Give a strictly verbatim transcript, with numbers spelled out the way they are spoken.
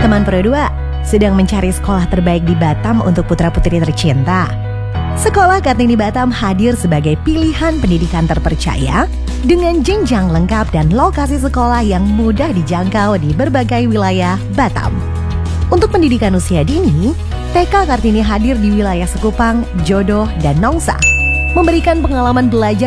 Teman Pro dua, sedang mencari sekolah terbaik di Batam untuk putra-putri tercinta? Sekolah Kartini Batam hadir sebagai pilihan pendidikan terpercaya dengan jenjang lengkap dan lokasi sekolah yang mudah dijangkau di berbagai wilayah Batam. Untuk pendidikan usia dini, T K Kartini hadir di wilayah Sekupang, Jodoh, dan Nongsa, memberikan pengalaman belajar